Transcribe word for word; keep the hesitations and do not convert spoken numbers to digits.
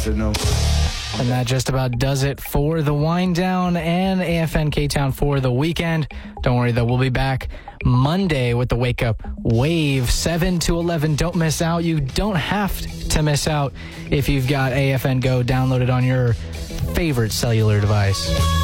said no. And that just about does it for the wind down and A F N K-Town for the weekend. Don't worry, though. We'll be back Monday with the Wake Up Wave, seven to eleven. Don't miss out. You don't have to miss out if you've got A F N Go downloaded on your favorite cellular device.